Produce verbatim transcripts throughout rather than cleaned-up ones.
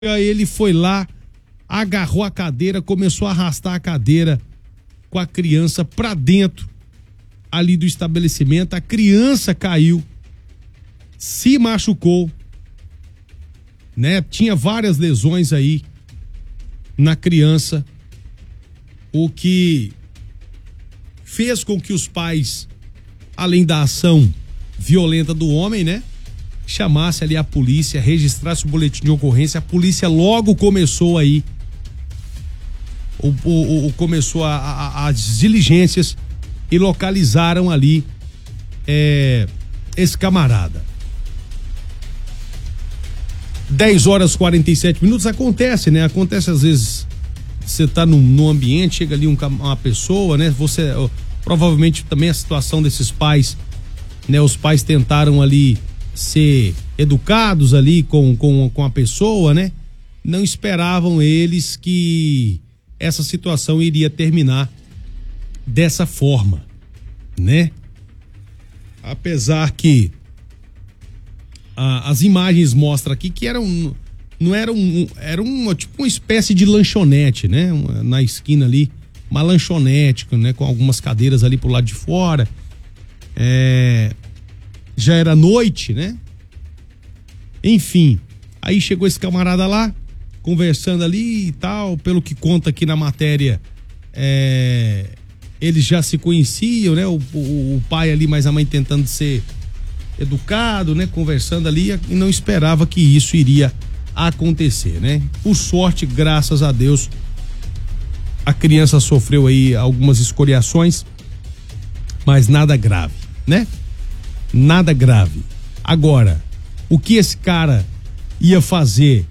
Aí ele foi lá, agarrou a cadeira, começou a arrastar a cadeira com a criança pra dentro ali do estabelecimento. A criança caiu, se machucou, né? Tinha várias lesões aí na criança, o que fez com que os pais, além da ação violenta do homem, né, chamasse ali a polícia, registrasse o boletim de ocorrência. A polícia logo começou aí o, o, o começou a, a, as diligências e localizaram ali é, esse camarada. dez horas e quarenta e sete minutos. Acontece, né? Acontece às vezes, você tá num, num ambiente, chega ali um, uma pessoa, né? Você, provavelmente também a situação desses pais, né? Os pais tentaram ali ser educados ali com, com, com a pessoa, né? Não esperavam eles que essa situação iria terminar dessa forma, né? Apesar que a, as imagens mostram aqui que era um, não era um, era uma, tipo uma espécie de lanchonete, né? Uma, na esquina ali, uma lanchonete, né? Com algumas cadeiras ali pro lado de fora. É... Já era noite, né? Enfim, aí chegou esse camarada lá, conversando ali e tal, pelo que conta aqui na matéria, é, eles já se conheciam, né? O, o, o pai ali, mas a mãe tentando ser educado, né? Conversando ali, e não esperava que isso iria acontecer, né? Por sorte, graças a Deus, a criança sofreu aí algumas escoriações, mas nada grave, né? Nada grave. Agora, o que esse cara ia fazer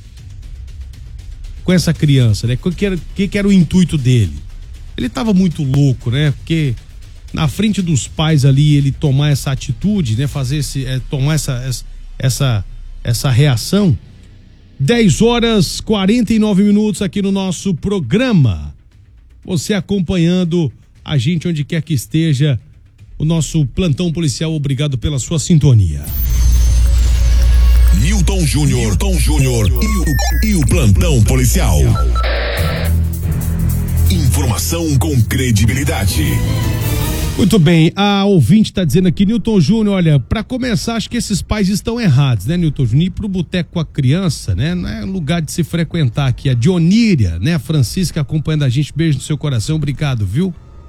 com essa criança, né? O que era, que, que era o intuito dele? Ele tava muito louco, né? Porque na frente dos pais ali, ele tomar essa atitude, né? Fazer esse, é, tomar essa, essa, essa reação. dez horas e quarenta e nove minutos aqui no nosso programa. Você acompanhando a gente onde quer que esteja. O nosso plantão policial, obrigado pela sua sintonia. Newton Júnior, Newton Júnior e o, e o plantão policial. Informação com credibilidade. Muito bem, a ouvinte está dizendo aqui, Newton Júnior, olha, para começar, acho que esses pais estão errados, né, Newton Júnior? Ir pro boteco com a criança, né, não é lugar de se frequentar aqui. A Dioníria, né, a Francisca acompanhando a gente, beijo no seu coração, obrigado, viu?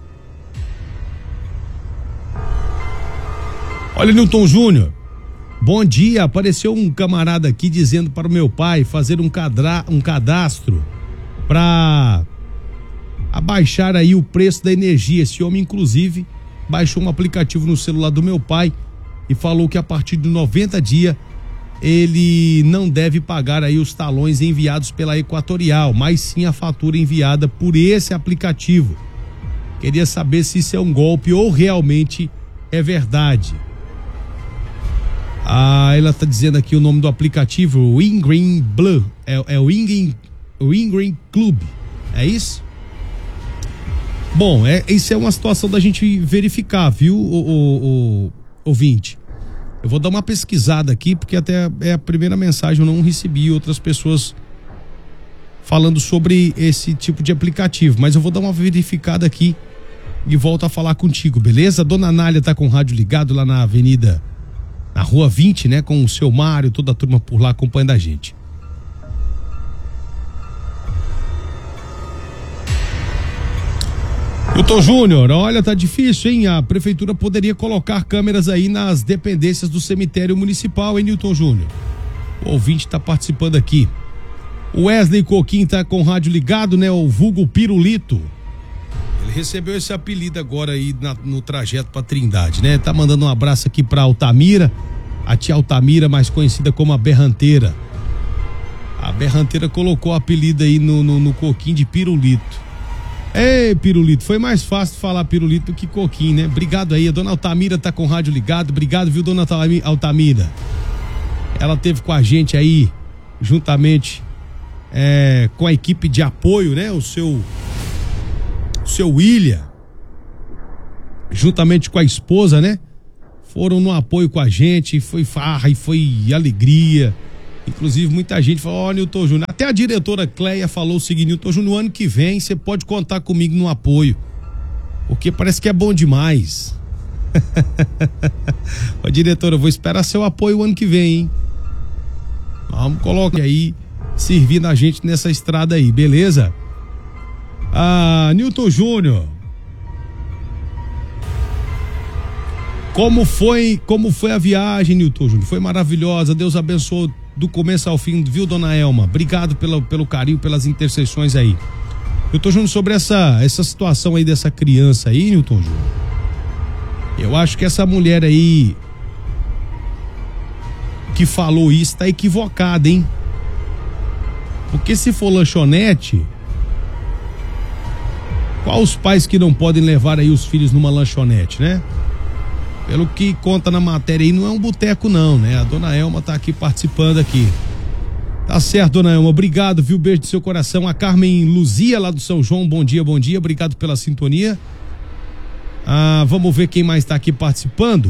Olha, Newton Júnior, bom dia, apareceu um camarada aqui dizendo para o meu pai fazer um, cadra, um cadastro para abaixar aí o preço da energia. Esse homem, inclusive, baixou um aplicativo no celular do meu pai e falou que a partir de noventa dias ele não deve pagar aí os talões enviados pela Equatorial, mas sim a fatura enviada por esse aplicativo. Queria saber se isso é um golpe ou realmente é verdade. Ah, ela tá dizendo aqui o nome do aplicativo, o Ingreen Blue, é, é o Ingreen, o Ingreen Club, é isso? Bom, é, isso é uma situação da gente verificar, viu, o, o, o ouvinte? Eu vou dar uma pesquisada aqui, porque até é a primeira mensagem, eu não recebi outras pessoas falando sobre esse tipo de aplicativo, mas eu vou dar uma verificada aqui e volto a falar contigo, beleza? Dona Nália tá com o rádio ligado lá na avenida, na rua vinte, né? Com o seu Mário, toda a turma por lá acompanhando a gente. Newton Júnior, olha, tá difícil, hein? A prefeitura poderia colocar câmeras aí nas dependências do cemitério municipal, hein, Newton Júnior? O ouvinte tá participando aqui. O Wesley Coquim tá com o rádio ligado, né? O vulgo Pirulito. Ele recebeu esse apelido agora aí na, no trajeto pra Trindade, né? Tá mandando um abraço aqui pra Altamira, a tia Altamira, mais conhecida como a Berranteira. A Berranteira colocou o apelido aí no, no, no Coquim de Pirulito. Ei, Pirulito, foi mais fácil falar Pirulito do que Coquim, né? Obrigado aí, a dona Altamira tá com o rádio ligado, obrigado, viu, dona Altamira? Ela teve com a gente aí, juntamente é, com a equipe de apoio, né? O seu... O seu William, juntamente com a esposa, né? Foram no apoio com a gente, foi farra e foi alegria. Inclusive, muita gente falou, ó, oh, Nilton Júnior, até a diretora Cleia falou o seguinte, Nilton Júnior, no ano que vem você pode contar comigo no apoio, porque parece que é bom demais. Ó, diretora, eu vou esperar seu apoio o ano que vem, hein? Vamos colocar aí, servindo a gente nessa estrada aí, beleza? Ah, Nilton Júnior, como foi, como foi a viagem, Nilton Júnior? Foi maravilhosa, Deus abençoou do começo ao fim, viu, dona Elma? Obrigado pelo, pelo carinho, pelas intercessões aí. Nilton Júnior, sobre essa, essa situação aí dessa criança aí, Nilton Júnior, eu acho que essa mulher aí que falou isso tá equivocada, hein? Porque se for lanchonete, qual os pais que não podem levar aí os filhos numa lanchonete, né? Pelo que conta na matéria aí, não é um boteco não, né? A dona Elma tá aqui participando aqui. Tá certo, dona Elma, obrigado, viu? Beijo do seu coração. A Carmen Luzia, lá do São João, bom dia, bom dia, obrigado pela sintonia. Ah, vamos ver quem mais tá aqui participando.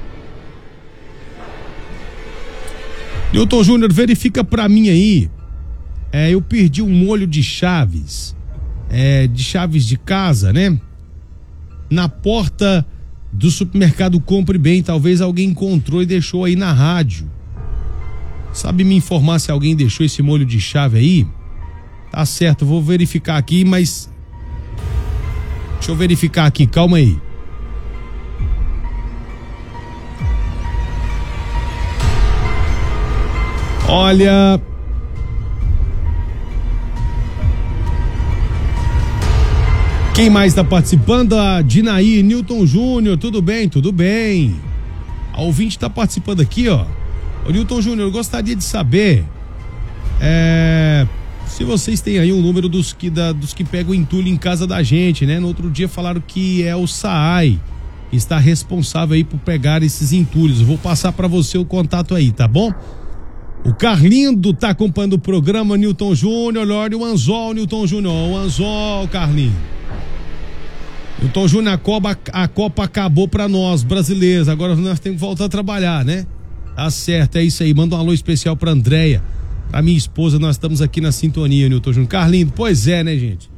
Nilton Júnior, verifica pra mim aí, é, eu perdi um molho de chaves, é, de chaves de casa, né? Na porta do supermercado Compre Bem, talvez alguém encontrou e deixou aí na rádio. Sabe me informar se alguém deixou esse molho de chave aí? Tá certo, vou verificar aqui, mas deixa eu verificar aqui, calma aí. Olha, quem mais está participando? A Dinaí, Nilton Júnior, tudo bem? Tudo bem. A ouvinte está participando aqui, ó. Ô, Nilton Júnior, eu gostaria de saber é, se vocês têm aí um número dos que, da, dos que pegam entulho em casa da gente, né? No outro dia falaram que é o SAAI que está responsável aí por pegar esses entulhos. Eu vou passar para você o contato aí, tá bom? O Carlindo tá acompanhando o programa, Nilton Júnior, olha o Anzol, Nilton Júnior, o Anzol, Carlinho. Nilton Júnior, a Copa, a Copa acabou pra nós, brasileiros, agora nós temos que voltar a trabalhar, né? Tá certo, é isso aí, manda um alô especial pra Andréia, pra minha esposa, nós estamos aqui na sintonia, Nilton Júnior. Carlindo, pois é, né, gente?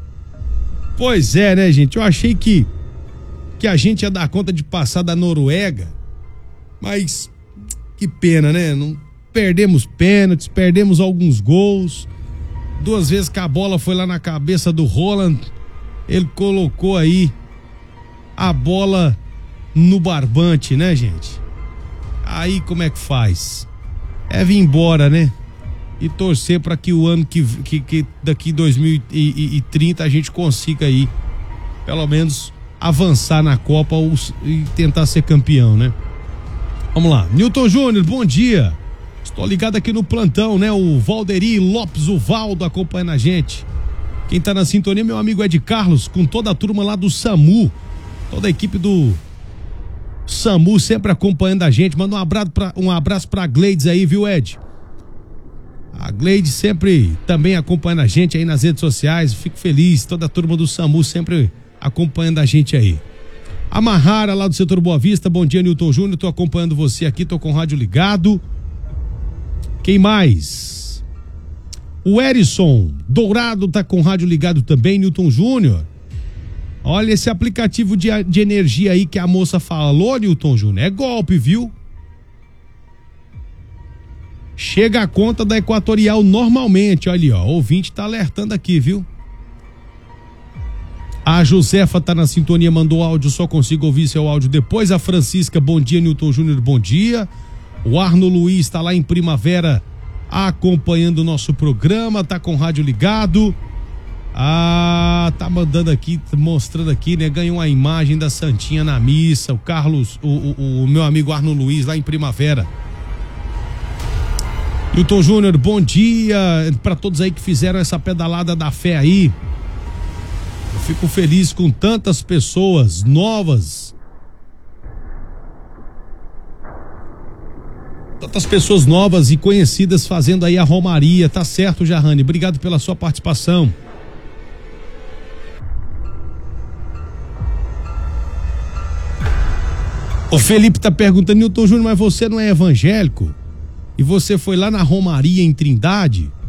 Pois é, né, gente? Eu achei que, que a gente ia dar conta de passar da Noruega, mas que pena, né? Não... Perdemos pênaltis, perdemos alguns gols. Duas vezes que a bola foi lá na cabeça do Roland, ele colocou aí a bola no barbante, né, gente? Aí como é que faz? É vir embora, né? E torcer para que o ano que, que, que daqui dois mil e trinta a gente consiga aí, pelo menos, avançar na Copa ou, e tentar ser campeão, né? Vamos lá. Nilton Júnior, bom dia. Estou ligado aqui no plantão, né? O Valderi Lopes, o Valdo, acompanhando a gente. Quem tá na sintonia é meu amigo Ed Carlos, com toda a turma lá do SAMU. Toda a equipe do SAMU sempre acompanhando a gente. Manda um abraço pra, um abraço pra Gleides aí, viu, Ed? A Gleides sempre também acompanhando a gente aí nas redes sociais. Fico feliz, toda a turma do SAMU sempre acompanhando a gente aí. A Mahara, lá do setor Boa Vista. Bom dia, Nilton Júnior. Tô acompanhando você aqui, tô com o rádio ligado. Quem mais? O Erison Dourado tá com o rádio ligado também, Nilton Júnior. Olha esse aplicativo de, de energia aí que a moça falou, Nilton Júnior. É golpe, viu? Chega a conta da Equatorial normalmente, olha ali, ó. O ouvinte tá alertando aqui, viu? A Josefa tá na sintonia, mandou áudio, só consigo ouvir seu áudio depois. A Francisca, bom dia, Nilton Júnior, bom dia. O Arno Luiz está lá em Primavera acompanhando o nosso programa, tá com o rádio ligado. Ah, tá mandando aqui, mostrando aqui, né? Ganhou uma imagem da Santinha na missa. O Carlos, o, o, o meu amigo Arno Luiz lá em Primavera. Nilton Júnior, bom dia para todos aí que fizeram essa pedalada da fé aí. Eu fico feliz com tantas pessoas novas. Tantas pessoas novas e conhecidas fazendo aí a romaria, tá certo, Jarrane? Obrigado pela sua participação. O Felipe tá perguntando, Nilton Júnior, mas você não é evangélico? e você foi lá na Romaria em Trindade,